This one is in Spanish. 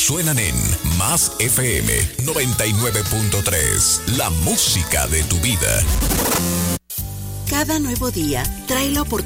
suenan en Más FM 99.3, la música de tu vida. Cada nuevo día trae la oportunidad